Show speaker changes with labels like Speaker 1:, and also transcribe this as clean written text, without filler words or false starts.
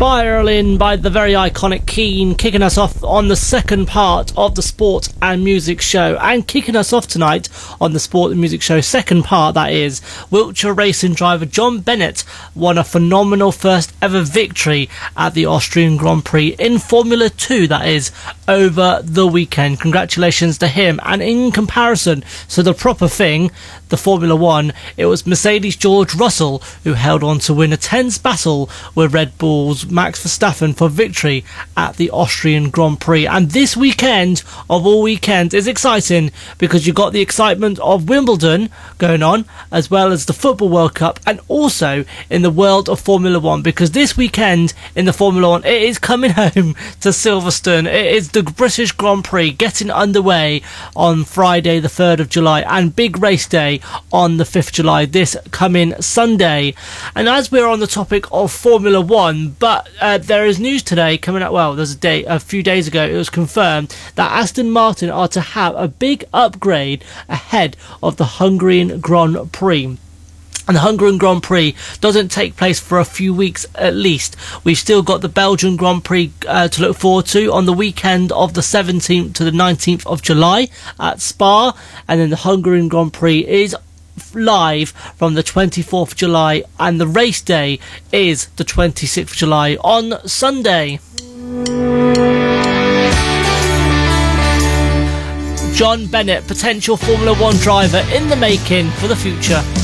Speaker 1: Spiraling by the very iconic Keane, kicking us off on the second part of the Sport and Music Show, and kicking us off tonight on the Sport and Music Show second part, that is, Wiltshire racing driver John Bennett won a phenomenal first ever victory at the Austrian Grand Prix in Formula 2, that is, over the weekend. Congratulations to him. And in comparison to the proper thing, the Formula 1, it was Mercedes' George Russell who held on to win a tense battle with Red Bull's Max Verstappen for victory at the Austrian Grand Prix. And this weekend, of all weekends, is exciting because you've got the excitement of Wimbledon going on, as well as the Football World Cup, and also in the world of Formula 1, because this weekend in the Formula 1, it is coming home to Silverstone. It is the British Grand Prix getting underway on Friday the 3rd of July, and big race day on the 5th of July, this coming Sunday. And as we're on the topic of Formula 1, but there is news today coming out, well, there's a few days ago it was confirmed that Aston Martin are to have a big upgrade ahead of the Hungarian Grand Prix. And the Hungarian Grand Prix doesn't take place for a few weeks at least. We've still got the Belgian Grand Prix to look forward to on the weekend of the 17th to the 19th of July at Spa. And then the Hungarian Grand Prix is live from the 24th of July, and the race day is the 26th of July on Sunday. John Bennett, potential Formula 1 driver in the making for the future.